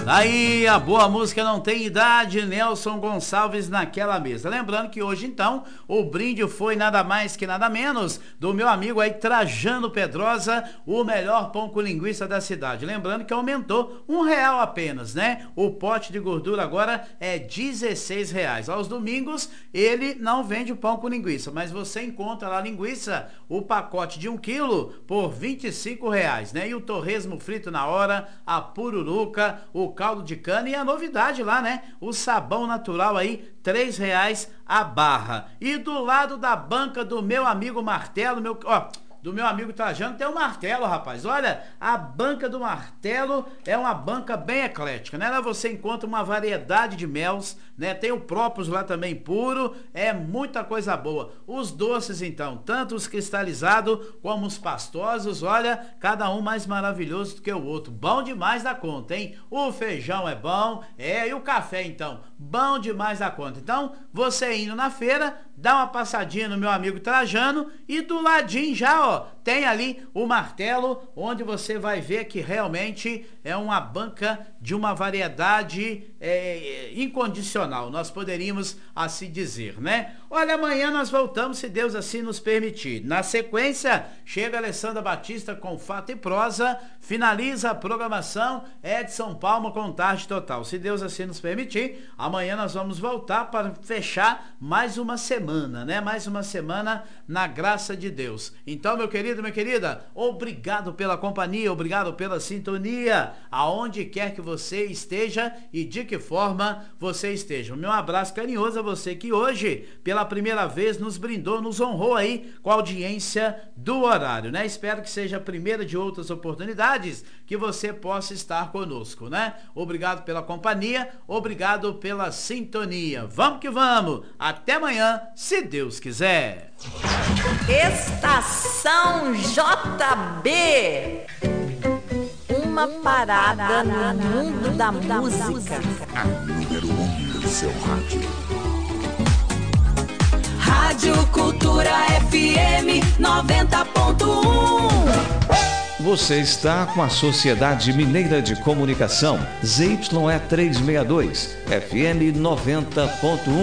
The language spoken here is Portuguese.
Aí a boa música não tem idade, Nelson Gonçalves naquela mesa. Lembrando que hoje então o brinde foi nada mais que nada menos do meu amigo aí Trajano Pedrosa, o melhor pão com linguiça da cidade. Lembrando que aumentou R$1 apenas, né? O pote de gordura agora é R$16. Aos domingos ele não vende pão com linguiça, mas você encontra lá linguiça, o pacote de 1 quilo por R$25, né? E o torresmo frito na hora, a pururuca, o caldo de cana e a novidade lá, né? O sabão natural aí, R$3 a barra. E do lado da banca do meu amigo Martelo, do meu amigo Trajano, tem o Martelo, rapaz. Olha, a banca do Martelo é uma banca bem eclética, né? Lá você encontra uma variedade de mels, né? Tem o próprio lá também puro, é muita coisa boa. Os doces, então, tanto os cristalizados como os pastosos, olha, cada um mais maravilhoso do que o outro. Bom demais da conta, hein? O feijão é bom, e o café, então, bom demais da conta. Então, você indo na feira, dá uma passadinha no meu amigo Trajano e do ladinho já, ó, tem ali o Martelo, onde você vai ver que realmente é uma banca de uma variedade incondicional, nós poderíamos assim dizer, né? Olha, amanhã nós voltamos, se Deus assim nos permitir. Na sequência, chega a Alessandra Batista com Fato e Prosa, finaliza a programação Edson Palma com Tarde Total. Se Deus assim nos permitir, amanhã nós vamos voltar para fechar mais uma semana, né? Mais uma semana na graça de Deus. Então, meu querido, minha querida, obrigado pela companhia, obrigado pela sintonia, aonde quer que você esteja e de que forma você esteja. O meu abraço carinhoso a você que hoje, pela primeira vez, nos brindou, nos honrou aí com a audiência do horário, né? Espero que seja a primeira de outras oportunidades que você possa estar conosco, né? Obrigado pela companhia, obrigado pela sintonia. Vamos que vamos, até amanhã, se Deus quiser. Estação JB, uma parada no mundo da música. A número 1 do seu rádio. Rádio Cultura FM 90.1. Você está com a Sociedade Mineira de Comunicação, ZYE 362, FM 90.1.